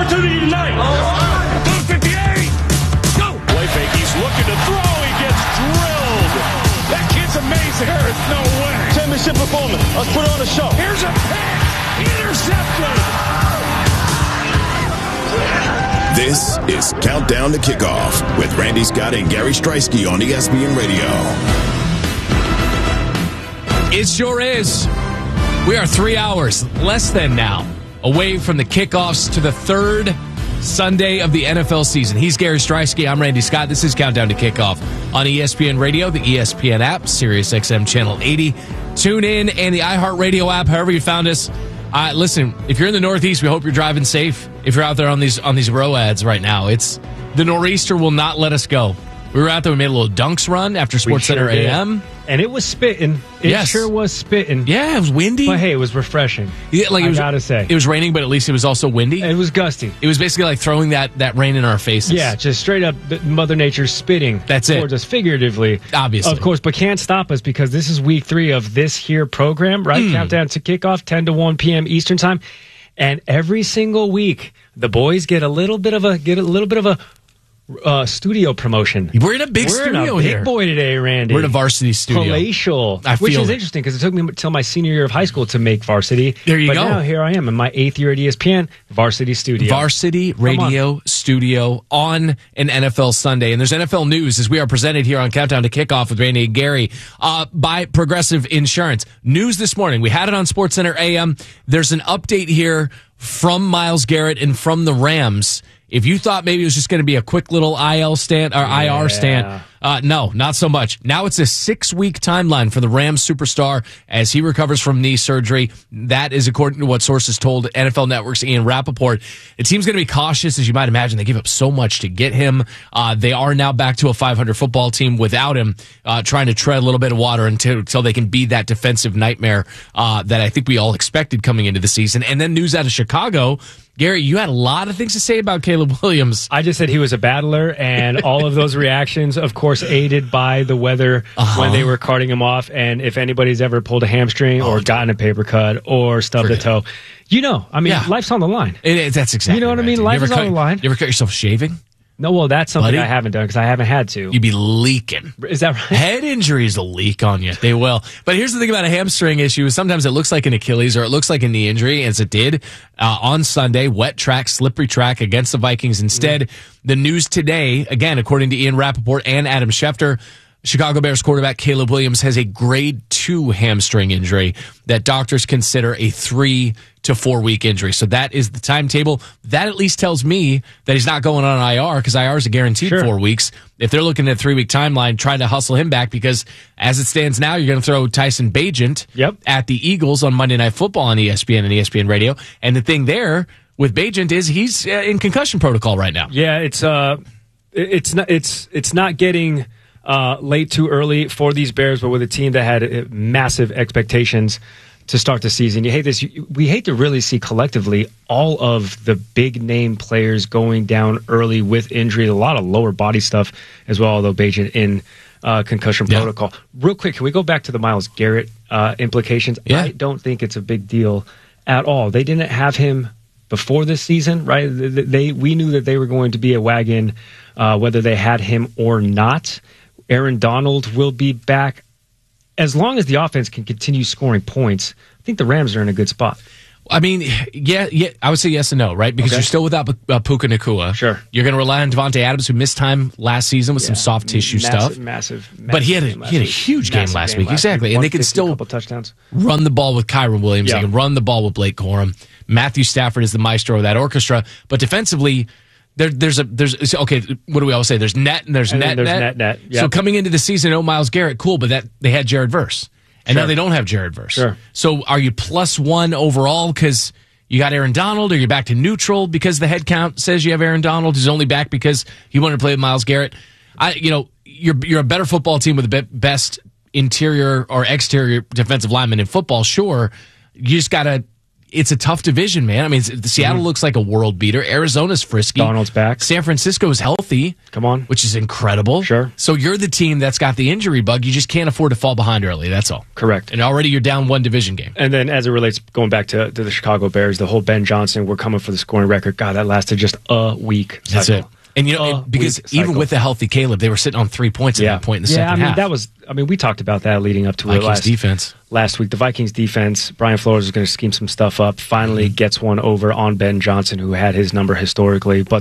opportunity tonight. 58. Go. Play fake. He's looking to throw. He gets drilled. That kid's amazing. There is no way. Championship performance. Let's put on a show. Here's a pick. Intercepted. This is Countdown to Kickoff with Randy Scott and Gary Streisky on ESPN Radio. It sure is. We are 3 hours, less than now, away from the kickoffs to the third Sunday of the NFL season. He's Gary Streisky. I'm Randy Scott. This is Countdown to Kickoff on ESPN Radio, the ESPN app, SiriusXM Channel 80. Tune in and the iHeartRadio app, however you found us. Listen, if you're in the Northeast, we hope you're driving safe. If you're out there on these roads right now, the nor'easter will not let us go. We were out there. We made a little dunks run after SportsCenter AM. And it was spitting. It sure was spitting. Yeah, it was windy. But hey, it was refreshing. Yeah, I gotta say. It was raining, but at least it was also windy. It was gusty. It was basically like throwing that rain in our faces. Yeah, just straight up Mother Nature spitting. That's it. Or just figuratively. Obviously. Of course, but can't stop us because this is week 3 of this here program, right? Countdown to Kickoff, 10 to 1 p.m. Eastern Time. And every single week, the boys get a little bit of a studio promotion. We're in a big studio big here. Boy today, Randy. We're in a varsity studio. Palatial. Which is interesting because it took me until my senior year of high school to make varsity. There you go. But now here I am in my 8th year at ESPN, varsity studio. Varsity radio studio on an NFL Sunday. And there's NFL news as we are presented here on Countdown to Kickoff with Randy and Gary by Progressive Insurance. News this morning. We had it on SportsCenter AM. There's an update here from Myles Garrett and from the Rams. If you thought maybe it was just going to be a quick little IR stint, no, not so much. Now it's a 6-week timeline for the Rams superstar as he recovers from knee surgery. That is according to what sources told NFL Network's Ian Rappaport. The team's going to be cautious, as you might imagine. They gave up so much to get him. They are now back to a 500 football team without him, trying to tread a little bit of water until they can be that defensive nightmare that I think we all expected coming into the season. And then news out of Chicago. Gary, you had a lot of things to say about Caleb Williams. I just said he was a battler, and all of those reactions, of course, aided by the weather when they were carting him off. And if anybody's ever pulled a hamstring or gotten a paper cut or stubbed a toe, life's on the line. That's exactly You know what I mean? Life is on the line. You ever cut yourself shaving? No, well, that's something I haven't done because I haven't had to. You'd be leaking. Is that right? Head injuries will leak on you. They will. But here's the thing about a hamstring issue. Sometimes it looks like an Achilles or it looks like a knee injury, as it did on Sunday. Wet track, slippery track against the Vikings. Instead, the news today, again, according to Ian Rappaport and Adam Schefter, Chicago Bears quarterback Caleb Williams has a grade 2 hamstring injury that doctors consider a 3 to 4 week injury. So that is the timetable. That at least tells me that he's not going on IR because IR is a guaranteed 4 weeks. If they're looking at a 3-week timeline, trying to hustle him back because as it stands now, you're going to throw Tyson Bagent at the Eagles on Monday Night Football on ESPN and ESPN Radio. And the thing there with Bagent is he's in concussion protocol right now. Yeah, it's not getting late too early for these Bears, but with a team that had massive expectations to start the season. You hate this. We hate to really see collectively all of the big name players going down early with injury. A lot of lower body stuff as well, although Bagent in concussion protocol. Real quick, can we go back to the Myles Garrett implications? Yeah. I don't think it's a big deal at all. They didn't have him before this season, right? We knew that they were going to be a wagon, whether they had him or not. Aaron Donald will be back. As long as the offense can continue scoring points, I think the Rams are in a good spot. I mean, yeah, I would say yes and no, right? Because you're still without Puka Nacua. Sure. You're going to rely on Devontae Adams, who missed time last season with some soft tissue stuff. Massive. But he had a huge game last week. Exactly. And they can still touchdowns. Run the ball with Kyron Williams. They can run the ball with Blake Corum. Matthew Stafford is the maestro of that orchestra. But defensively, there's okay, what do we always say? There's net and there's net. Yep. So coming into the season, Myles Garrett, cool, but they had Jared Verse. And now they don't have Jared Verse. Sure. So are you +1 overall because you got Aaron Donald, or you're back to neutral because the head count says you have Aaron Donald, who's only back because he wanted to play with Myles Garrett? You're a better football team with the best interior or exterior defensive lineman in football, sure. You just got to it's a tough division, man. I mean, Seattle looks like a world beater. Arizona's frisky. Donald's back. San Francisco's healthy. Come on. Which is incredible. Sure. So you're the team that's got the injury bug. You just can't afford to fall behind early. That's all. Correct. And already you're down one division game. And then as it relates, going back to the Chicago Bears, the whole Ben Johnson, we're coming for the scoring record. God, that lasted just a week. That's it. And because even with the healthy Caleb, they were sitting on 3 points at that point in the second half. We talked about that leading up to Vikings defense. Last week. The Vikings defense, Brian Flores is going to scheme some stuff up, finally gets one over on Ben Johnson, who had his number historically. But,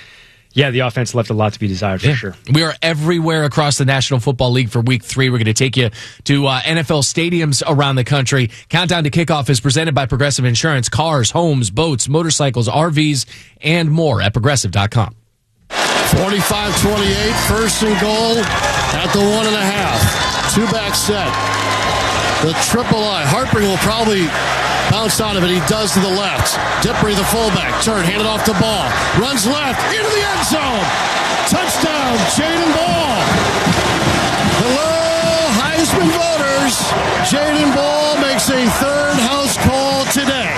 the offense left a lot to be desired for sure. We are everywhere across the National Football League for Week 3. We're going to take you to NFL stadiums around the country. Countdown to Kickoff is presented by Progressive Insurance. Cars, homes, boats, motorcycles, RVs, and more at Progressive.com. 45-28, first and goal at the 1.5. Two-back set. The triple I. Hartberg will probably bounce out of it. He does to the left. Dippery, the fullback. Turn, handed off the ball. Runs left, into the end zone. Touchdown, Jaden Ball. Hello, Heisman voters. Jaden Ball makes a third house call today.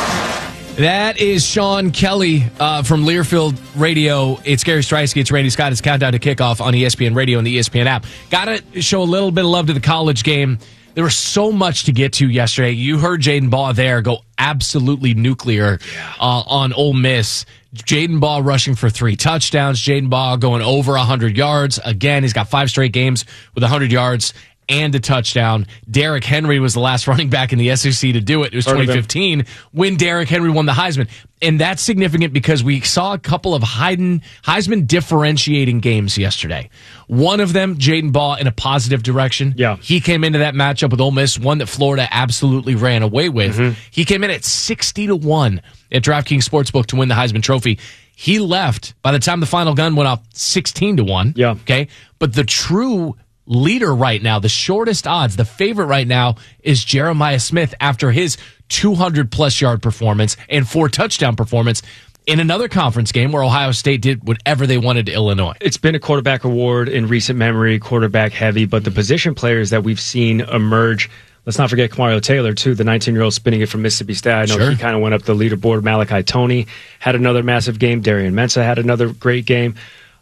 That is Sean Kelly from Learfield Radio. It's Gary Striewski. It's Randy Scott. It's Countdown to Kickoff on ESPN Radio and the ESPN app. Got to show a little bit of love to the college game. There was so much to get to yesterday. You heard Jaden Ball there go absolutely nuclear on Ole Miss. Jaden Ball rushing for 3 touchdowns. Jaden Ball going over 100 yards. Again, he's got 5 straight games with 100 yards and a touchdown. Derrick Henry was the last running back in the SEC to do it. It was 2015 when Derrick Henry won the Heisman. And that's significant because we saw a couple of Heisman differentiating games yesterday. One of them, Jaden Ball, in a positive direction. Yeah. He came into that matchup with Ole Miss, one that Florida absolutely ran away with. He came in at 60-1 at DraftKings Sportsbook to win the Heisman Trophy. He left by the time the final gun went off 16-1. Yeah. Okay. But the true leader right now, the shortest odds, the favorite right now is Jeremiah Smith after his 200-plus yard performance and 4 touchdown performance in another conference game where Ohio State did whatever they wanted to Illinois. It's been a quarterback award in recent memory, quarterback heavy, but the position players that we've seen emerge, let's not forget Kamario Taylor, too, the 19-year-old spinning it from Mississippi State. I know he kind of went up the leaderboard. Malachi Toney had another massive game. Darian Mensah had another great game.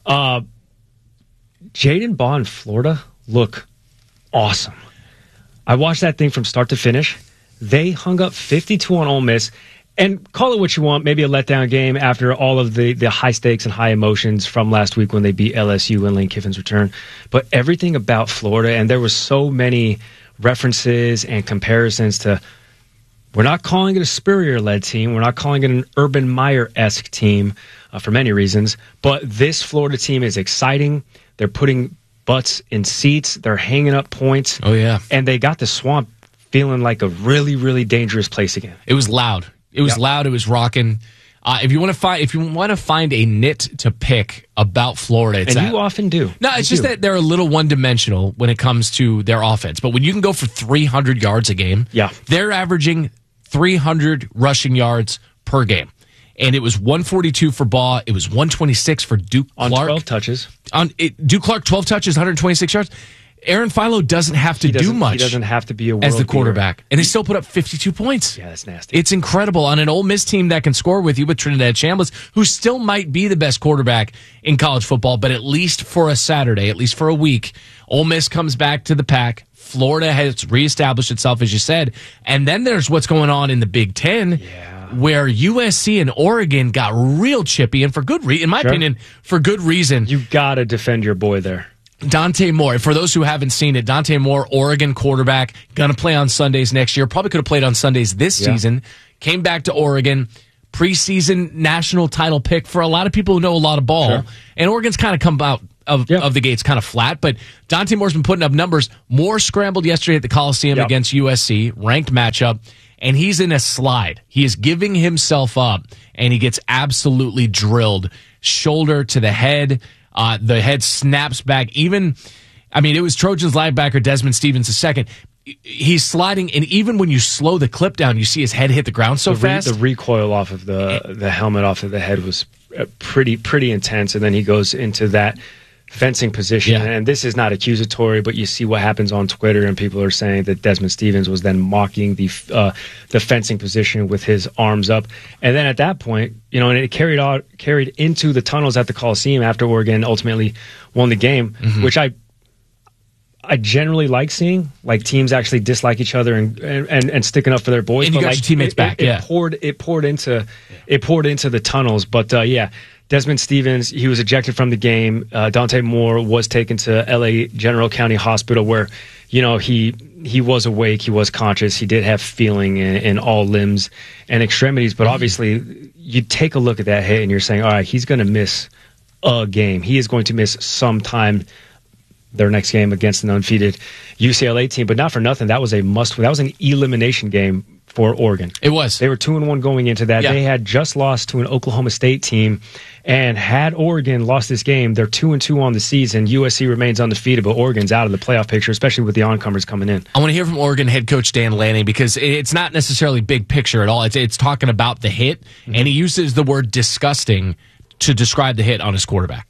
Jaden Ball in Florida look awesome. I watched that thing from start to finish. They hung up 52 on Ole Miss. And call it what you want, maybe a letdown game after all of the high stakes and high emotions from last week when they beat LSU in Lane Kiffin's return. But everything about Florida, and there were so many references and comparisons to, we're not calling it a Spurrier-led team. We're not calling it an Urban Meyer-esque team for many reasons. But this Florida team is exciting. They're putting butts in seats. They're hanging up points. Oh, yeah. And they got the Swamp feeling like a really, really dangerous place again. It was loud. It was loud. It was rocking. If you want to find a nit to pick about Florida, it's you often do. No, it's just that they're a little one-dimensional when it comes to their offense. But when you can go for 300 yards a game, they're averaging 300 rushing yards per game. And it was 142 for Baugh. It was 126 for Duke Clark. On 12 touches. Duke Clark, 12 touches, 126 yards. Aaron Philo doesn't have to do much. He doesn't have to be a world as the quarterback. beater. And they still put up 52 points. Yeah, that's nasty. It's incredible. On an Ole Miss team that can score with you with Trinidad Chambliss, who still might be the best quarterback in college football, but at least for a Saturday, at least for a week, Ole Miss comes back to the pack. Florida has reestablished itself, as you said. And then there's what's going on in the Big Ten. Where USC and Oregon got real chippy, and for good reason, in my opinion, for good reason. You got to defend your boy there. Dante Moore, for those who haven't seen it, Dante Moore, Oregon quarterback, going to play on Sundays next year. Probably could have played on Sundays this season. Came back to Oregon. Preseason national title pick for a lot of people who know a lot of ball. And Oregon's kind of come out of the gates kind of flat, but Dante Moore's been putting up numbers. Moore scrambled yesterday at the Coliseum against USC, ranked matchup, and he's in a slide. He is giving himself up, and he gets absolutely drilled. Shoulder to the head. The head snaps back. It was Trojans linebacker Desmond Stevens II. He's sliding, and even when you slow the clip down, you see his head hit the ground so fast. The recoil off of the helmet off of the head was pretty intense, and then he goes into that fencing position. Yeah. And this is not accusatory, but you see what happens on Twitter, and people are saying that Desmond Stevens was then mocking the fencing position with his arms up. And then at that point, and it carried into the tunnels at the Coliseum after Oregon ultimately won the game, which I generally like seeing, like teams actually dislike each other and sticking up for their boys. And you got your teammates back. It poured into the tunnels. But Desmond Stevens, he was ejected from the game. Dante Moore was taken to LA General County Hospital, where he was awake, he was conscious, he did have feeling in all limbs and extremities. But obviously, you take a look at that hit and you're saying, all right, he's going to miss a game. He is going to miss some time. Their next game against an undefeated UCLA team, but not for nothing. That was a must-win. That was an elimination game for Oregon. It was. They were 2-1 going into that. Yeah. They had just lost to an Oklahoma State team, and had Oregon lost this game, they're 2-2 on the season. USC remains undefeated, but Oregon's out of the playoff picture, especially with the oncomers coming in. I want to hear from Oregon head coach Dan Lanning, because it's not necessarily big picture at all. It's talking about the hit, and he uses the word disgusting to describe the hit on his quarterback.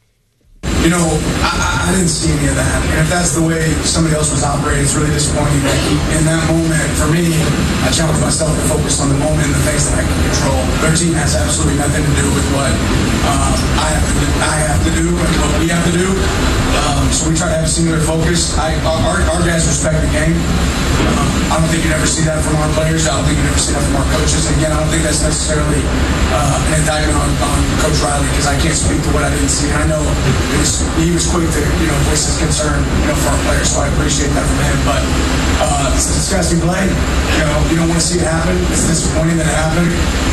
I didn't see any of that. And if that's the way somebody else was operating, it's really disappointing. Like, in that moment, for me, I challenged myself to focus on the moment and the things that I can control. Their team has absolutely nothing to do with what I have to do and what we have to do. So we try to have a singular focus. Our guys respect the game. I don't think you'd ever see that from our players. I don't think you'd ever see that from our coaches. And again, I don't think that's necessarily an indictment on Coach Riley, because I can't speak to what I didn't see. And I know he was quick to voice his concern for our players, so I appreciate that from him. But it's a disgusting play. You don't want to see it happen. It's disappointing that it happened.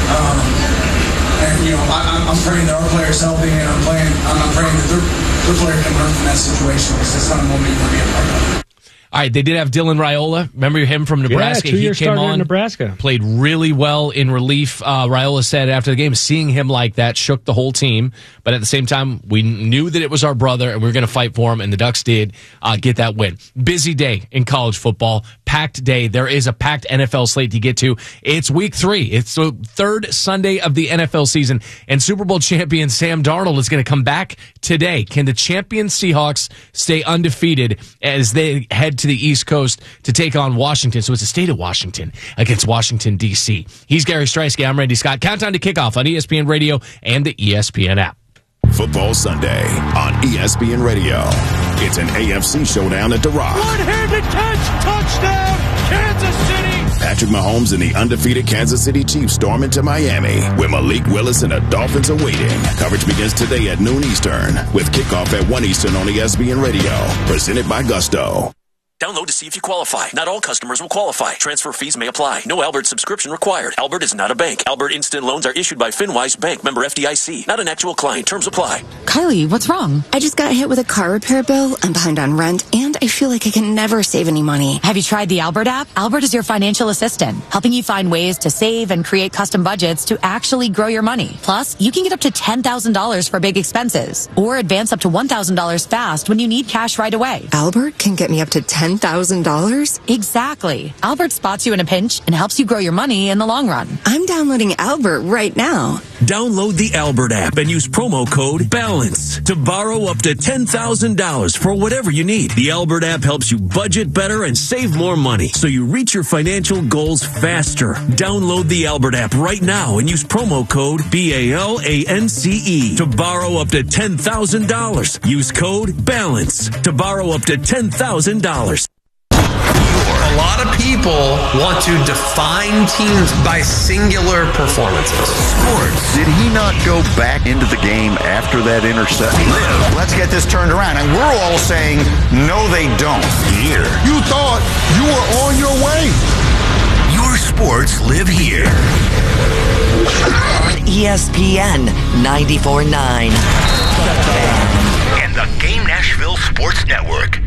And I'm praying that our players healthy, and I'm praying that their player can learn from that situation, because it's not a moment you want to be a part of. All right, they did have Dylan Raiola. Remember him from Nebraska? Yeah, 2 years he came on in Nebraska. Played really well in relief. Raiola said after the game, seeing him like that shook the whole team. But at the same time, we knew that it was our brother, and we were going to fight for him, and the Ducks did get that win. Busy day in college football. Packed day. There is a packed NFL slate to get to. It's week 3. It's the third Sunday of the NFL season, and Super Bowl champion Sam Darnold is going to come back today. Can the champion Seahawks stay undefeated as they head to the East Coast to take on Washington? So it's the state of Washington against Washington, D.C. He's Gary Streisky. I'm Randy Scott. Countdown to kickoff on ESPN Radio and the ESPN app. Football Sunday on ESPN Radio. It's an AFC showdown at The Rock. One-handed catch, touchdown, Kansas City. Patrick Mahomes and the undefeated Kansas City Chiefs storm into Miami, where Malik Willis and the Dolphins are waiting. Coverage begins today at noon Eastern, with kickoff at 1 Eastern on ESPN Radio. Presented by Gusto. Download to see if you qualify. Not all customers will qualify. Transfer fees may apply. No Albert subscription required. Albert is not a bank. Albert Instant Loans are issued by FinWise Bank, member FDIC. Not an actual client. Terms apply. Kylie, what's wrong? I just got hit with a car repair bill. I'm behind on rent, and I feel like I can never save any money. Have you tried the Albert app? Albert is your financial assistant, helping you find ways to save and create custom budgets to actually grow your money. Plus, you can get up to $10,000 for big expenses, or advance up to $1,000 fast when you need cash right away. Albert can get me up to $10,000? Exactly. Albert spots you in a pinch and helps you grow your money in the long run. I'm downloading Albert right now. Download the Albert app and use promo code BALANCE to borrow up to $10,000 for whatever you need. The Albert app helps you budget better and save more money, so you reach your financial goals faster. Download the Albert app right now and use promo code BALANCE to borrow up to $10,000. Use code BALANCE to borrow up to $10,000. A lot of people want to define teams by singular performances. Sports. Did he not go back into the game after that interception? Let's get this turned around. And we're all saying, no, they don't. Here. You thought you were on your way. Your sports live here. On ESPN 94.9. And the Game Nashville Sports Network.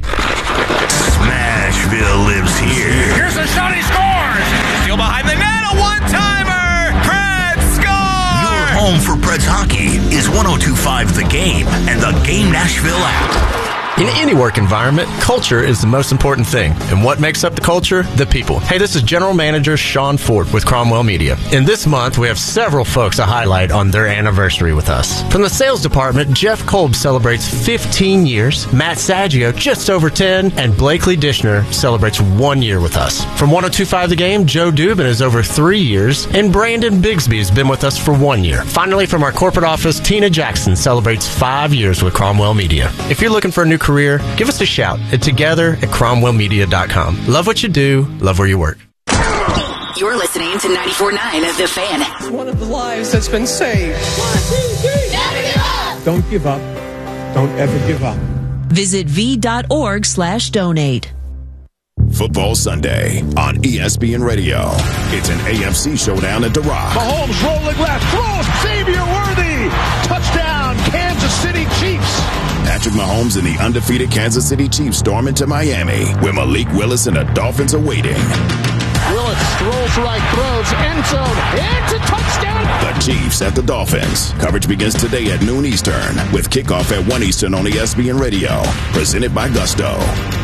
Smashville lives here. Here's a shot, he scores! Still behind the net, a one-timer! Preds score! Your home for Preds hockey is 102.5 The Game and the Game Nashville app. In any work environment, culture is the most important thing. And what makes up the culture? The people. Hey, this is General Manager Sean Ford with Cromwell Media. And this month, we have several folks to highlight on their anniversary with us. From the sales department, Jeff Kolb celebrates 15 years, Matt Saggio just over 10, and Blakely Dishner celebrates 1 year with us. From 102.5 The Game, Joe Dubin is over 3 years, and Brandon Bigsby has been with us for 1 year. Finally, from our corporate office, Tina Jackson celebrates 5 years with Cromwell Media. If you're looking for a new career, give us a shout at together@cromwellmedia.com. Love what you do, love where you work. You're listening to 94.9 The Fan. It's one of the lives that's been saved. 1, 2, 3. Never give up. Don't give up. Don't ever give up. Visit v.org/donate. Football Sunday on ESPN Radio. It's an AFC showdown at The Rock. Mahomes rolling left, throws, Xavier Worthy. Touchdown, Kansas City Chiefs. Patrick Mahomes and the undefeated Kansas City Chiefs storm into Miami, where Malik Willis and the Dolphins are waiting. Willis throws right, throws, end zone, it's a touchdown! The Chiefs at the Dolphins. Coverage begins today at noon Eastern, with kickoff at 1 Eastern on ESPN Radio. Presented by Gusto.